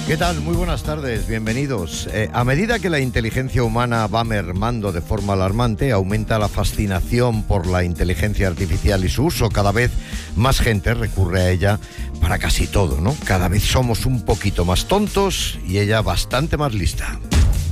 ¿Qué tal? Muy buenas tardes, bienvenidos. A medida que la inteligencia humana va mermando de forma alarmante, aumenta la fascinación por la inteligencia artificial y su uso. Cada vez más gente recurre a ella para casi todo, ¿no? Cada vez somos un poquito más tontos y ella bastante más lista.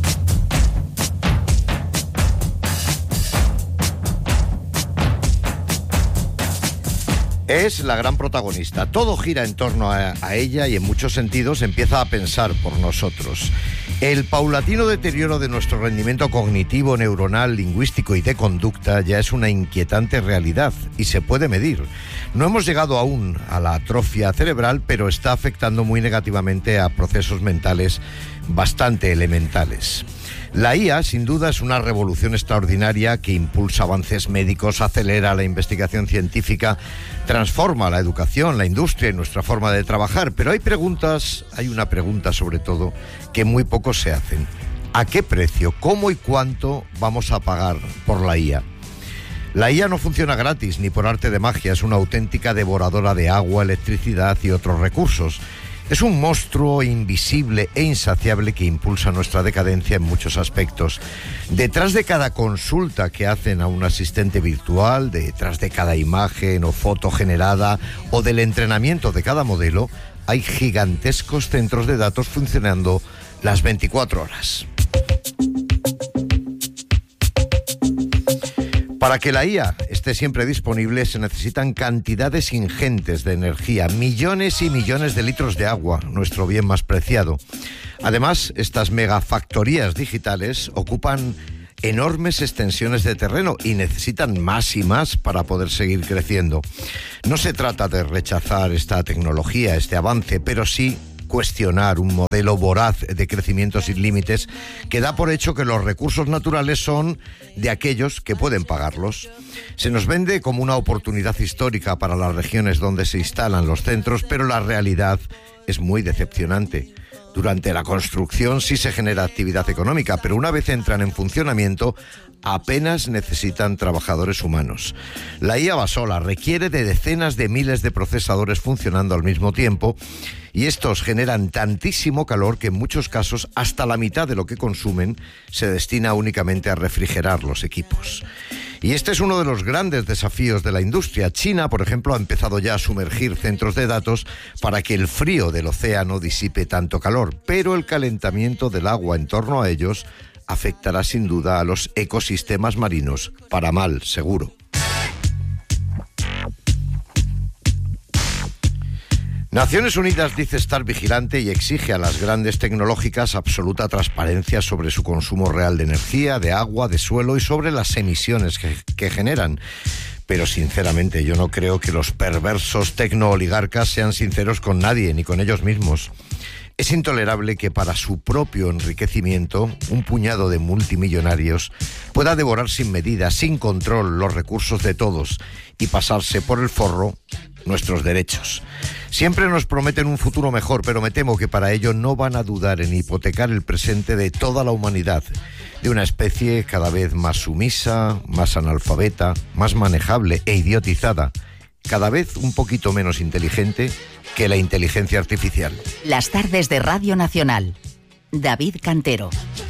Es la gran protagonista. Todo gira en torno a ella y en muchos sentidos empieza a pensar por nosotros. El paulatino deterioro de nuestro rendimiento cognitivo, neuronal, lingüístico y de conducta ya es una inquietante realidad y se puede medir. No hemos llegado aún a la atrofia cerebral, pero está afectando muy negativamente a procesos mentales bastante elementales. La IA, sin duda, es una revolución extraordinaria que impulsa avances médicos, acelera la investigación científica, transforma la educación, la industria y nuestra forma de trabajar. Pero hay una pregunta sobre todo que muy pocos se hacen. ¿A qué precio, cómo y cuánto vamos a pagar por la IA? La IA no funciona gratis ni por arte de magia, es una auténtica devoradora de agua, electricidad y otros recursos. Es un monstruo invisible e insaciable que impulsa nuestra decadencia en muchos aspectos. Detrás de cada consulta que hacen a un asistente virtual, detrás de cada imagen o foto generada o del entrenamiento de cada modelo, hay gigantescos centros de datos funcionando las 24 horas. Para que la IA esté siempre disponible se necesitan cantidades ingentes de energía, millones y millones de litros de agua, nuestro bien más preciado. Además, estas megafactorías digitales ocupan enormes extensiones de terreno y necesitan más y más para poder seguir creciendo. No se trata de rechazar esta tecnología, este avance, pero sí cuestionar un modelo voraz de crecimiento sin límites que da por hecho que los recursos naturales son de aquellos que pueden pagarlos. Se nos vende como una oportunidad histórica para las regiones donde se instalan los centros, pero la realidad es muy decepcionante. Durante la construcción sí se genera actividad económica, pero una vez entran en funcionamiento apenas necesitan trabajadores humanos. La IA va sola, requiere de decenas de miles de procesadores funcionando al mismo tiempo y estos generan tantísimo calor que en muchos casos hasta la mitad de lo que consumen se destina únicamente a refrigerar los equipos. Y este es uno de los grandes desafíos de la industria. China, por ejemplo, ha empezado ya a sumergir centros de datos para que el frío del océano disipe tanto calor, pero el calentamiento del agua en torno a ellos afectará sin duda a los ecosistemas marinos, para mal, seguro. Naciones Unidas dice estar vigilante y exige a las grandes tecnológicas absoluta transparencia sobre su consumo real de energía, de agua, de suelo y sobre las emisiones que generan. Pero sinceramente yo no creo que los perversos tecnooligarcas sean sinceros con nadie, ni con ellos mismos. Es intolerable que para su propio enriquecimiento un puñado de multimillonarios pueda devorar sin medida, sin control, los recursos de todos y pasarse por el forro nuestros derechos. Siempre nos prometen un futuro mejor, pero me temo que para ello no van a dudar en hipotecar el presente de toda la humanidad, de una especie cada vez más sumisa, más analfabeta, más manejable e idiotizada, cada vez un poquito menos inteligente que la inteligencia artificial. Las tardes de Radio Nacional. David Cantero.